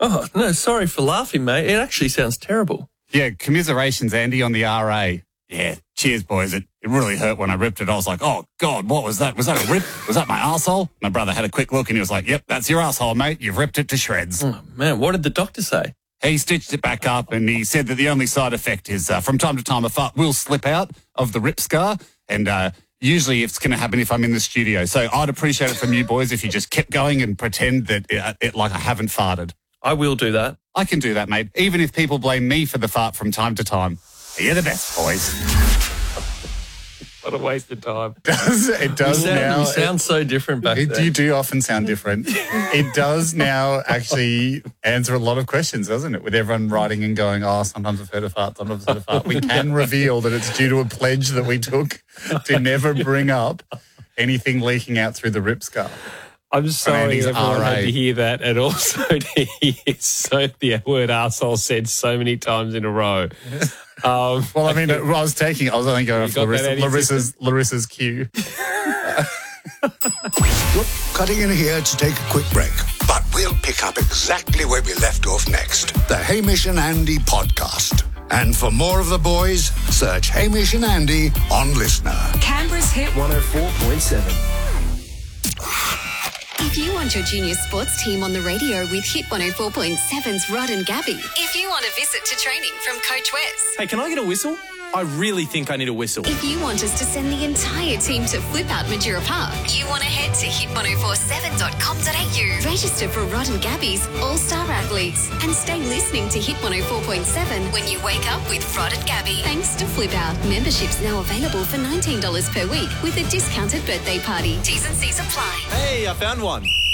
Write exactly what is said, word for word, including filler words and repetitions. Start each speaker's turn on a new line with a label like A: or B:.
A: Oh, no, sorry for laughing, mate. It actually sounds terrible.
B: Yeah, commiserations, Andy, on the R A. Yeah, cheers, boys. It, it really hurt when I ripped it. I was like, oh, God, what was that? Was that a rip? Was that my arsehole? My brother had a quick look and he was like, yep, that's your arsehole, mate. You've ripped it to shreds.
A: Oh, man, what did the doctor say?
B: He stitched it back up and he said that the only side effect is uh, from time to time a fart will slip out of the rip scar and uh, usually it's going to happen if I'm in the studio. So I'd appreciate it from you boys if you just kept going and pretend that it, it like I haven't farted.
A: I will do that.
B: I can do that, mate, even if people blame me for the fart from time to time. You're the best, boys.
A: What a waste of time.
C: Does, it does
A: you sound,
C: now.
A: You sound so different back
C: it,
A: then.
C: You do often sound different. It does now actually answer a lot of questions, doesn't it? With everyone writing and going, oh, sometimes I've heard a fart, sometimes I've heard a fart. We can reveal that it's due to a pledge that we took to never bring up anything leaking out through the rip scar.
D: I'm sorry
C: Andy's
D: everyone
C: R A.
D: had to hear that, and also to hear so the word arsehole said so many times in a row. Um,
C: Well, I mean, I was taking, I was only going off
D: got that
C: Larissa,
D: Eddie
C: Larissa's, Larissa's cue.
E: Cutting in here to take a quick break, but we'll pick up exactly where we left off next. The Hamish and Andy podcast. And for more of the boys, search Hamish and Andy on Listener.
F: Canberra's Hit one oh four point seven.
G: If you want your junior sports team on the radio with Hit one oh four point seven's Rod and Gabby. If you want a visit to training from Coach Wes.
H: Hey, can I get a whistle? I really think I need a whistle.
G: If you want us to send the entire team to Flip Out Madeira Park. You want to head to hit ten forty-seven dot com dot a u. Register for Rod and Gabby's All-Star Athletes. And stay listening to Hit one oh four point seven when you wake up with Rod and Gabby. Thanks to Flip Out. Memberships now available for nineteen dollars per week with a discounted birthday party. T's and C's apply.
H: Hey, I found one.